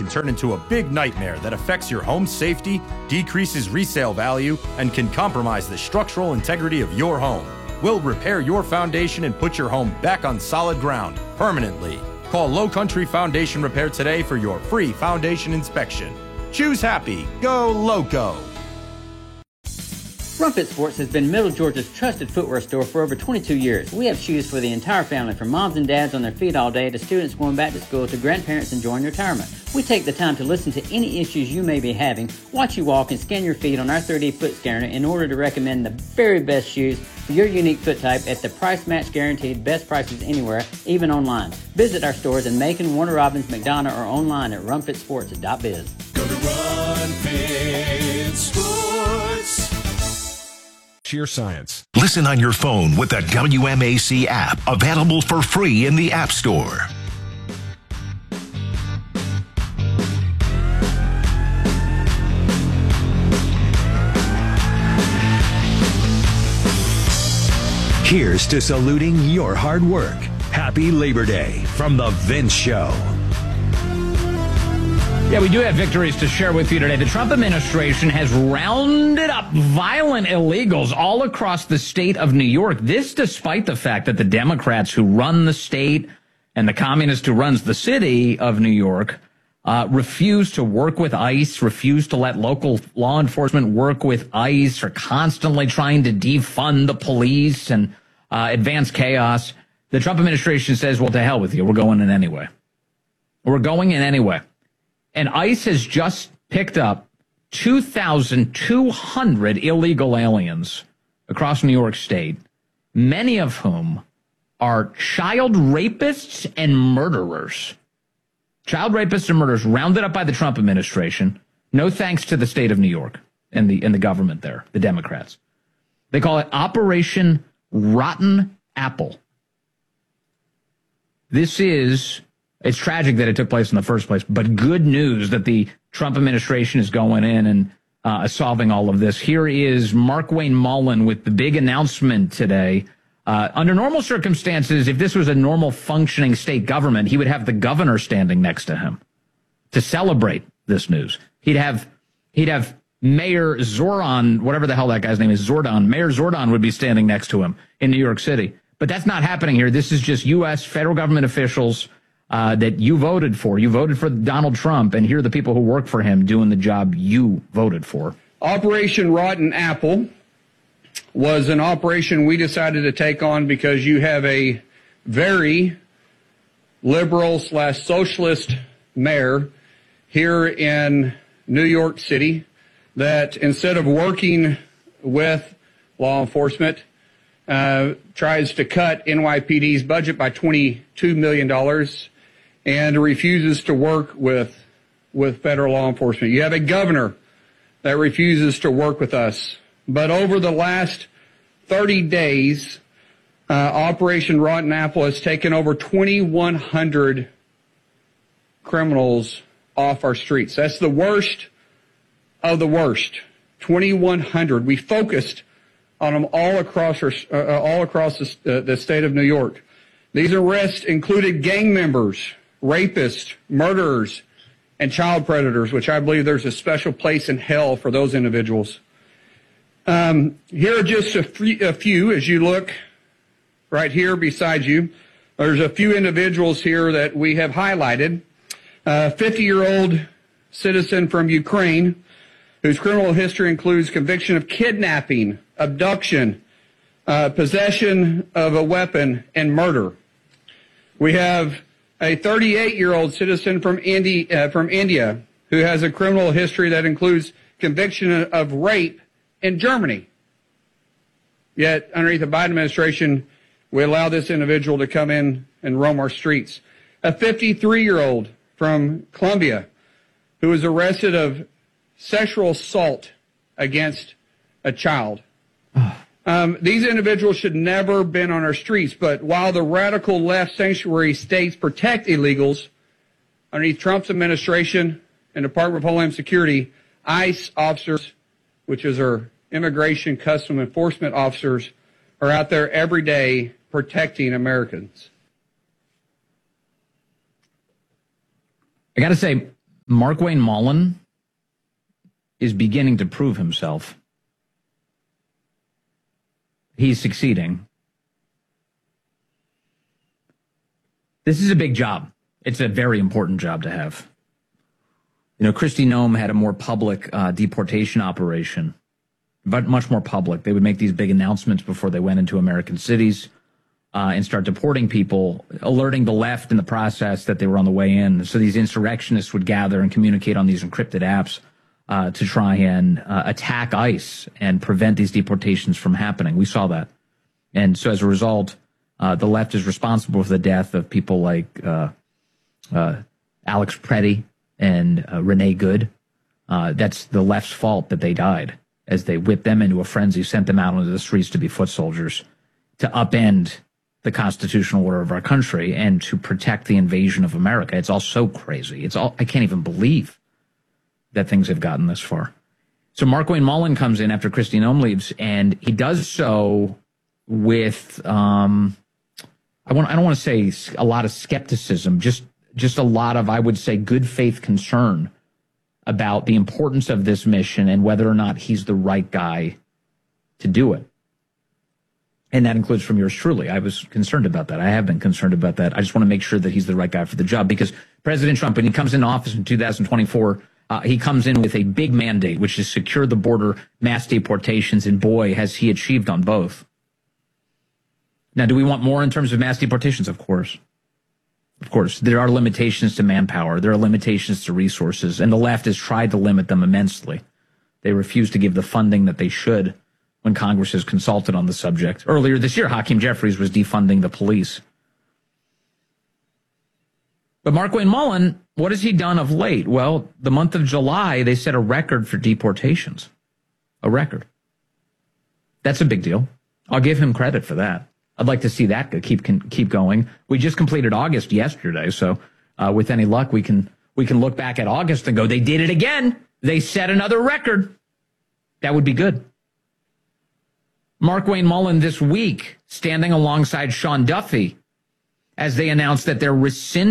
can turn into a big nightmare that affects your home's safety, decreases resale value, and can compromise the structural integrity of your home. We'll repair your foundation and put your home back on solid ground permanently. Call Low Country Foundation Repair today for your free foundation inspection. Choose happy. Go Loco. Rumpet Sports has been Middle Georgia's trusted footwear store for over 22 years. We have shoes for the entire family, from moms and dads on their feet all day to students going back to school to grandparents enjoying retirement. We take the time to listen to any issues you may be having, watch you walk, and scan your feet on our 3D foot scanner in order to recommend the very best shoes for your unique foot type at the price match guaranteed best prices anywhere, even online. Visit our stores in Macon, Warner Robins, McDonough, or online at rumpetsports.biz. Go to Run Sports. Sheer science. Listen on your phone with the WMAC app, available for free in the App Store. Here's to saluting your hard work. Happy Labor Day from The Vince Show. Yeah, we do have victories to share with you today. The Trump administration has rounded up violent illegals all across the state of New York. This despite the fact that the Democrats who run the state and the communist who runs the city of New York refuse to work with ICE, refuse to let local law enforcement work with ICE, are constantly trying to defund the police and advance chaos. The Trump administration says, well, to hell with you. We're going in anyway. We're going in anyway. And ICE has just picked up 2,200 illegal aliens across New York State, many of whom are child rapists and murderers. Child rapists and murderers rounded up by the Trump administration. No thanks to the state of New York and the government there, the Democrats. They call it Operation Rotten Apple. It's tragic that it took place in the first place, but good news that the Trump administration is going in and solving all of this. Here is Markwayne Mullin with the big announcement today. Under normal circumstances, if this was a normal functioning state government, he would have the governor standing next to him to celebrate this news. He'd have Mayor Zoran, whatever the hell that guy's name is, Zordon. Mayor Zordon would be standing next to him in New York City. But that's not happening here. This is just U.S. federal government officials that you voted for. You voted for Donald Trump, and here are the people who work for him doing the job you voted for. Operation Rotten Apple was an operation we decided to take on because you have a very liberal/socialist mayor here in New York City that instead of working with law enforcement tries to cut NYPD's budget by $22 million and refuses to work with federal law enforcement. You have a governor that refuses to work with us. But over the last 30 days, Operation Rotten Apple has taken over 2,100 criminals off our streets. That's the worst of the worst. 2,100. We focused on them all across the state of New York. These arrests included gang members, rapists, murderers, and child predators, which I believe there's a special place in hell for those individuals. Here are just a few. As you look right here beside you, there's a few individuals here that we have highlighted. A 50-year-old citizen from Ukraine whose criminal history includes conviction of kidnapping, abduction, possession of a weapon, and murder. We have a 38-year-old citizen from India who has a criminal history that includes conviction of rape in Germany. Yet, underneath the Biden administration, we allow this individual to come in and roam our streets. A 53-year-old from Colombia who was arrested of sexual assault against a child. These individuals should never have been on our streets, but while the radical left sanctuary states protect illegals, underneath Trump's administration and Department of Homeland Security, ICE officers, which is our Immigration Custom Enforcement officers, are out there every day protecting Americans. I got to say, Markwayne Mullin is beginning to prove himself. He's succeeding. This is a big job. It's a very important job to have. You know, Kristi Noem had a more public deportation operation, but much more public. They would make these big announcements before they went into American cities and start deporting people, alerting the left in the process that they were on the way in. So these insurrectionists would gather and communicate on these encrypted apps to try and attack ICE and prevent these deportations from happening. We saw that. And so as a result, the left is responsible for the death of people like Alex Preddy and Renee Good. That's the left's fault that they died, as they whipped them into a frenzy, sent them out onto the streets to be foot soldiers, to upend the constitutional order of our country and to protect the invasion of America. It's all so crazy. I can't even believe that things have gotten this far. So Markwayne Mullin comes in after Kristi Noem leaves, and he does so with, I don't want to say a lot of skepticism, just a lot of, I would say, good faith concern about the importance of this mission and whether or not he's the right guy to do it. And that includes from yours truly. I was concerned about that. I have been concerned about that. I just want to make sure that he's the right guy for the job, because President Trump, when he comes into office in 2024, he comes in with a big mandate, which is secure the border, mass deportations, and boy, has he achieved on both. Now, do we want more in terms of mass deportations? Of course. Of course. There are limitations to manpower. There are limitations to resources, and the left has tried to limit them immensely. They refuse to give the funding that they should when Congress has consulted on the subject. Earlier this year, Hakeem Jeffries was defunding the police. But Markwayne Mullin, what has he done of late? Well, the month of July, they set a record for deportations. A record. That's a big deal. I'll give him credit for that. I'd like to see that keep going. We just completed August yesterday, so with any luck, we can look back at August and go, they did it again. They set another record. That would be good. Markwayne Mullin this week, standing alongside Sean Duffy, as they announced that they're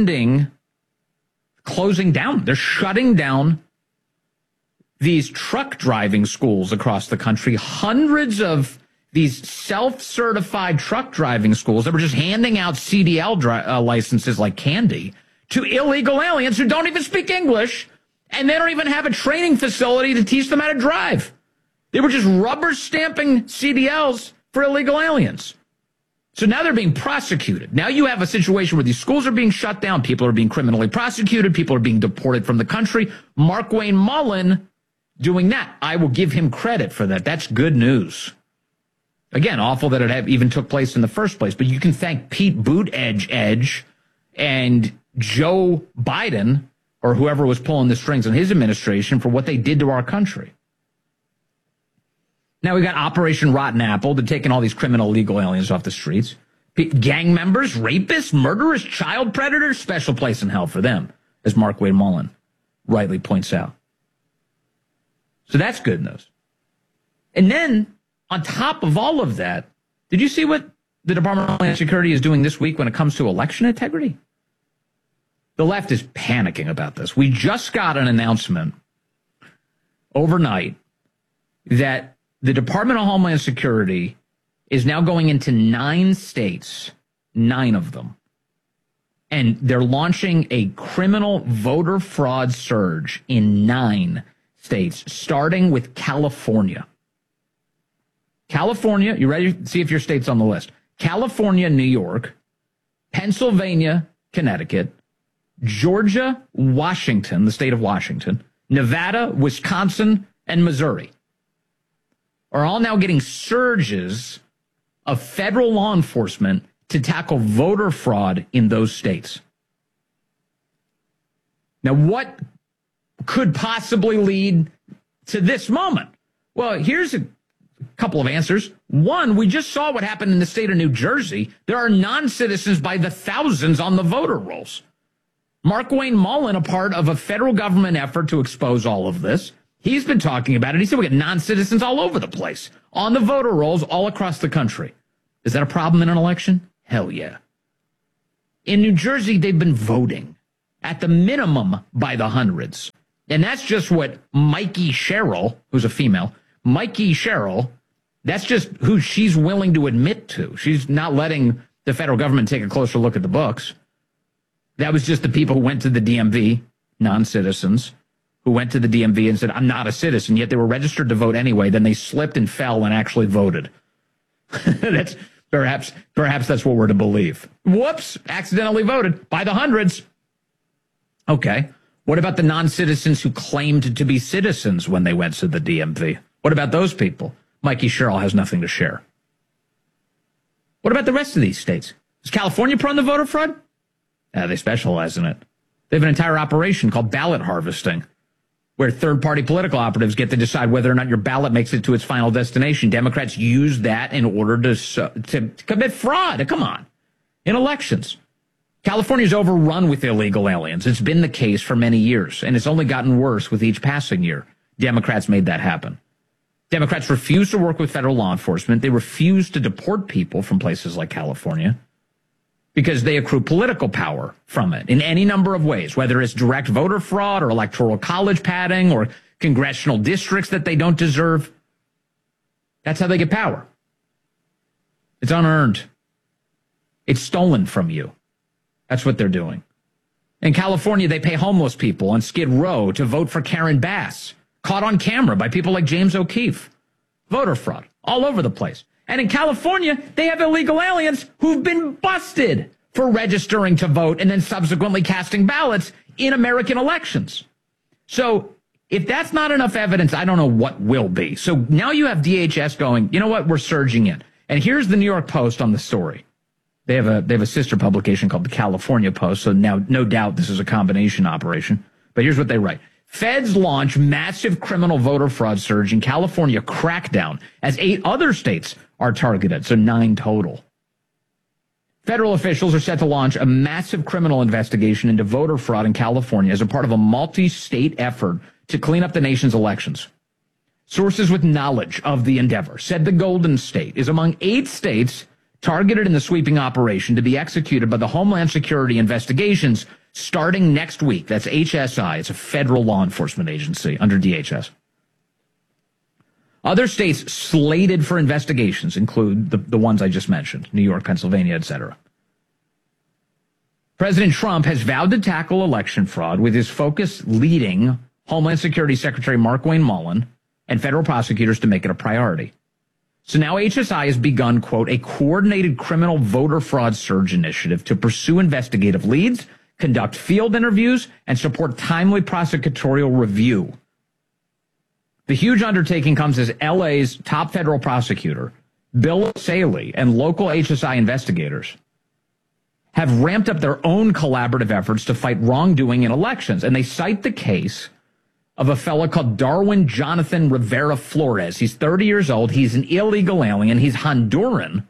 closing down. They're shutting down these truck driving schools across the country. Hundreds of these self-certified truck driving schools that were just handing out CDL licenses like candy to illegal aliens who don't even speak English, and they don't even have a training facility to teach them how to drive. They were just rubber stamping CDLs for illegal aliens. So now they're being prosecuted. Now you have a situation where these schools are being shut down. People are being criminally prosecuted. People are being deported from the country. Markwayne Mullin doing that. I will give him credit for that. That's good news. Again, awful that it even took place in the first place, but you can thank Pete Buttigieg and Joe Biden, or whoever was pulling the strings in his administration, for what they did to our country. Now we got Operation Rotten Apple. They're taking all these criminal illegal aliens off the streets. Gang members, rapists, murderers, child predators, special place in hell for them, as Markwayne Mullin rightly points out. So that's good news. And then, on top of all of that, did you see what the Department of Homeland Security is doing this week when it comes to election integrity? The left is panicking about this. We just got an announcement overnight that the Department of Homeland Security is now going into 9 states, 9 of them, and they're launching a criminal voter fraud surge in 9 states, starting with California. California, you ready to see if your state's on the list? California, New York, Pennsylvania, Connecticut, Georgia, Washington, the state of Washington, Nevada, Wisconsin, and Missouri are all now getting surges of federal law enforcement to tackle voter fraud in those states. Now, what could possibly lead to this moment? Well, here's a couple of answers. One, we just saw what happened in the state of New Jersey. There are non-citizens by the thousands on the voter rolls. Markwayne Mullin, a part of a federal government effort to expose all of this, he's been talking about it. He said we got non-citizens all over the place, on the voter rolls all across the country. Is that a problem in an election? Hell yeah. In New Jersey, they've been voting. at the minimum by the hundreds. And that's just what Mikey Sherrill, who's a female, Mikey Sherrill, that's just who she's willing to admit to. She's not letting the federal government take a closer look at the books. That was just the people who went to the DMV, non-citizens, who went to the DMV and said, I'm not a citizen, yet they were registered to vote anyway. Then they slipped and fell and actually voted. That's perhaps that's what we're to believe. Whoops, accidentally voted by the hundreds. Okay. What about the non-citizens who claimed to be citizens when they went to the DMV? What about those people? Mikey Sherrill has nothing to share. What about the rest of these states? Is California prone to voter fraud? They specialize in it. They have an entire operation called ballot harvesting, where third-party political operatives get to decide whether or not your ballot makes it to its final destination. Democrats use that in order to commit fraud. Come on. In elections. California's overrun with illegal aliens. It's been the case for many years, and it's only gotten worse with each passing year. Democrats made that happen. Democrats refuse to work with federal law enforcement. They refuse to deport people from places like California because they accrue political power from it in any number of ways, whether it's direct voter fraud or electoral college padding or congressional districts that they don't deserve. That's how they get power. It's unearned. It's stolen from you. That's what they're doing. In California, they pay homeless people on Skid Row to vote for Karen Bass, caught on camera by people like James O'Keefe. Voter fraud all over the place. And in California, they have illegal aliens who've been busted for registering to vote and then subsequently casting ballots in American elections. So if that's not enough evidence, I don't know what will be. So now you have DHS going, you know what, we're surging in. And here's the New York Post on the story. They have a sister publication called the California Post, so now no doubt this is a combination operation. But here's what they write. Feds launch massive criminal voter fraud surge in California crackdown as 8 other states are targeted, so 9 total. Federal officials are set to launch a massive criminal investigation into voter fraud in California as a part of a multi-state effort to clean up the nation's elections. Sources with knowledge of the endeavor said the Golden State is among 8 states targeted in the sweeping operation to be executed by the Homeland Security Investigations starting next week. That's HSI. It's a federal law enforcement agency under DHS. Other states slated for investigations include the ones I just mentioned, New York, Pennsylvania, etc. President Trump has vowed to tackle election fraud with his focus leading Homeland Security Secretary Markwayne Mullin and federal prosecutors to make it a priority. So now HSI has begun, quote, a coordinated criminal voter fraud surge initiative to pursue investigative leads, conduct field interviews, and support timely prosecutorial review. The huge undertaking comes as LA's top federal prosecutor, Bill Saley, and local HSI investigators have ramped up their own collaborative efforts to fight wrongdoing in elections. And they cite the case of a fellow called Darwin Jonathan Rivera Flores. He's 30 years old. He's an illegal alien. He's Honduran.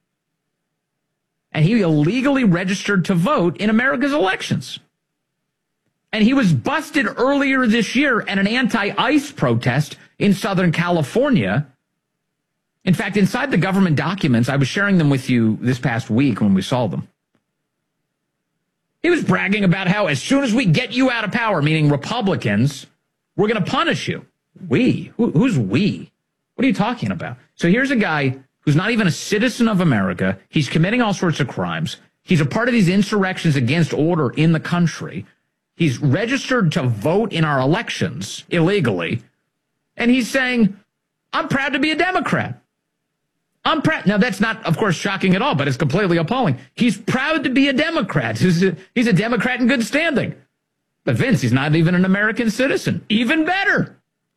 And he illegally registered to vote in America's elections. And he was busted earlier this year at an anti-ICE protest in Southern California. In fact, inside the government documents, I was sharing them with you this past week when we saw them. He was bragging about how as soon as we get you out of power, meaning Republicans, we're going to punish you. We? Who's we? What are you talking about? So here's a guy who's not even a citizen of America. He's committing all sorts of crimes. He's a part of these insurrections against order in the country. He's registered to vote in our elections illegally. And he's saying, I'm proud to be a Democrat. I'm proud. Now, that's not, of course, shocking at all, but it's completely appalling. He's proud to be a Democrat. He's a Democrat in good standing. But Vince, he's not even an American citizen. Even better.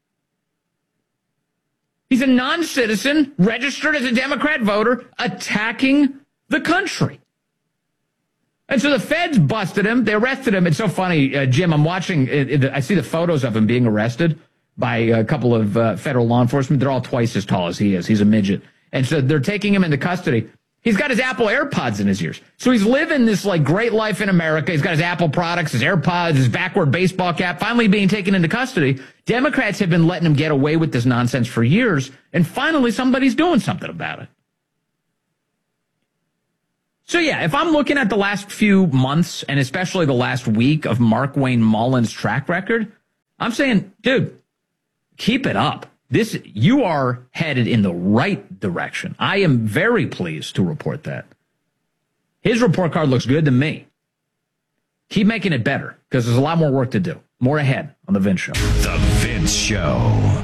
He's a non-citizen, registered as a Democrat voter, attacking the country. And so the feds busted him. They arrested him. It's so funny, Jim, I'm watching, I see the photos of him being arrested by a couple of federal law enforcement. They're all twice as tall as he is. He's a midget. And so they're taking him into custody. He's got his Apple AirPods in his ears. So he's living this like great life in America. He's got his Apple products, his AirPods, his backward baseball cap, finally being taken into custody. Democrats have been letting him get away with this nonsense for years. And finally somebody's doing something about it. So, yeah, if I'm looking at the last few months and especially the last week of Markwayne Mullen's track record, I'm saying, dude, keep it up. You are headed in the right direction. I am very pleased to report that. His report card looks good to me. Keep making it better because there's a lot more work to do. More ahead on The Vince Show. The Vince Show.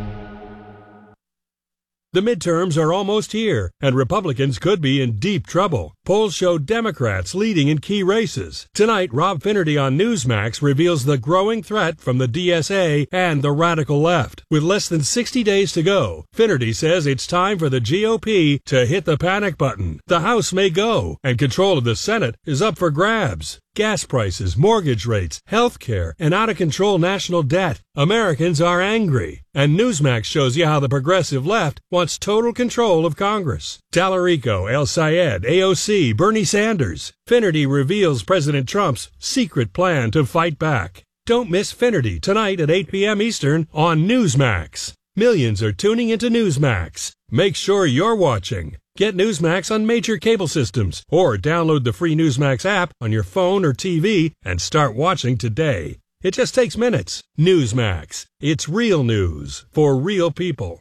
The midterms are almost here, and Republicans could be in deep trouble. Polls show Democrats leading in key races. Tonight, Rob Finnerty on Newsmax reveals the growing threat from the DSA and the radical left. With less than 60 days to go, Finnerty says it's time for the GOP to hit the panic button. The House may go, and control of the Senate is up for grabs. Gas prices, mortgage rates, health care, and out-of-control national debt. Americans are angry. And Newsmax shows you how the progressive left wants total control of Congress. Tallarico, El Sayed, AOC, Bernie Sanders. Finnerty reveals President Trump's secret plan to fight back. Don't miss Finnerty tonight at 8 p.m. Eastern on Newsmax. Millions are tuning into Newsmax. Make sure you're watching. Get Newsmax on major cable systems or download the free Newsmax app on your phone or TV and start watching today. It just takes minutes. Newsmax. It's real news for real people.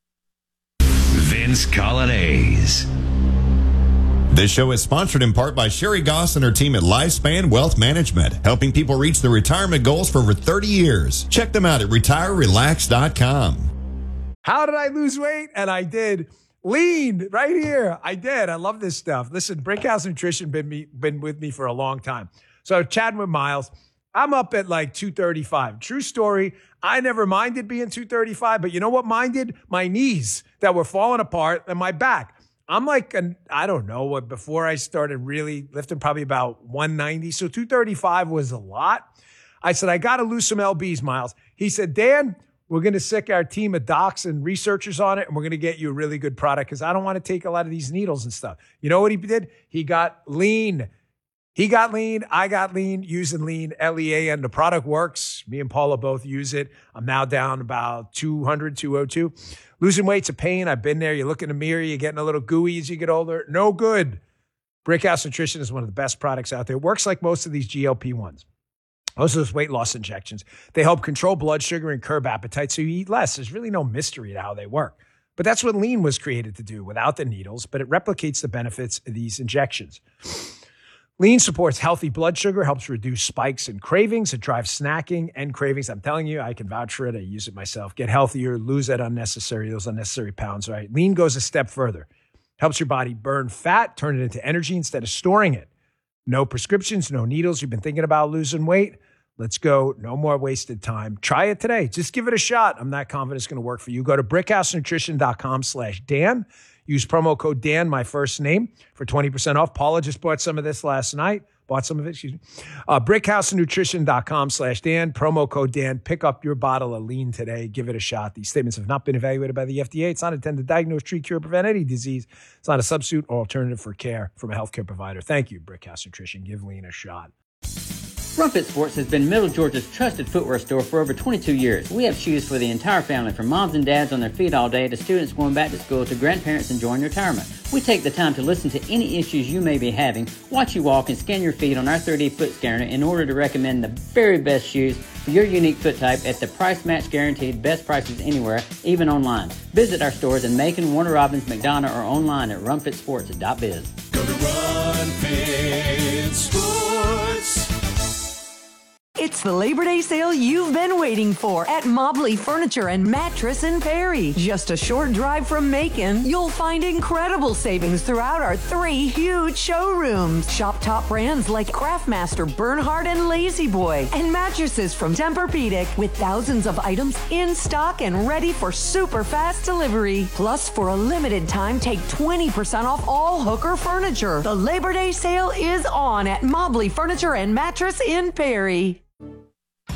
Vince Colonnese. This show is sponsored in part by Sherry Goss and her team at Lifespan Wealth Management, helping people reach their retirement goals for over 30 years. Check them out at retirerelax.com. How did I lose weight? And I did. Lean right here. I did. I love this stuff. Listen, Brickhouse Nutrition been with me for a long time. So chatting with Miles, I'm up at like 235. True story. I never minded being 235, but you know what minded? My knees that were falling apart and my back. I'm like, I don't know what, before I started really lifting, probably about 190. So 235 was a lot. I said, I got to lose some LBs, Miles. He said, Dan, we're going to sick our team of docs and researchers on it, and we're going to get you a really good product because I don't want to take a lot of these needles and stuff. You know what he did? He got lean. He got lean. I got lean using lean, LEAN. The product works. Me and Paula both use it. I'm now down about 200, 202. Losing weight's a pain. I've been there. You look in the mirror. You're getting a little gooey as you get older. No good. Brickhouse Nutrition is one of the best products out there. It works like most of these GLP-1s. Most of those weight loss injections, they help control blood sugar and curb appetite so you eat less. There's really no mystery to how they work. But that's what lean was created to do without the needles, but it replicates the benefits of these injections. Lean supports healthy blood sugar, helps reduce spikes and cravings. It drives snacking and cravings. I'm telling you, I can vouch for it. I use it myself. Get healthier, lose those unnecessary pounds, right? Lean goes a step further. Helps your body burn fat, turn it into energy instead of storing it. No prescriptions, no needles. You've been thinking about losing weight? Let's go. No more wasted time. Try it today. Just give it a shot. I'm not confident it's going to work for you. Go to brickhousenutrition.com/Dan. Use promo code Dan, my first name, for 20% off. Paula just bought some of this last night. Brickhousenutrition.com/Dan. Promo code Dan. Pick up your bottle of lean today. Give it a shot. These statements have not been evaluated by the FDA. It's not intended to diagnose, treat, cure, prevent any disease. It's not a substitute or alternative for care from a healthcare provider. Thank you, Brickhouse Nutrition. Give lean a shot. Run-Fit Sports has been Middle Georgia's trusted footwear store for over 22 years. We have shoes for the entire family, from moms and dads on their feet all day to students going back to school to grandparents enjoying retirement. We take the time to listen to any issues you may be having, watch you walk, and scan your feet on our 3D foot scanner in order to recommend the very best shoes for your unique foot type at the price match guaranteed best prices anywhere, even online. Visit our stores in Macon, Warner Robins, McDonough, or online at runfitsports.biz. Go to Run Fit Sports. It's the Labor Day sale you've been waiting for at Mobley Furniture and Mattress in Perry. Just a short drive from Macon, you'll find incredible savings throughout our 3 huge showrooms. Shop top brands like Craftmaster, Bernhard, and Lazy Boy, and mattresses from Tempur-Pedic with thousands of items in stock and ready for super fast delivery. Plus, for a limited time, take 20% off all Hooker furniture. The Labor Day sale is on at Mobley Furniture and Mattress in Perry.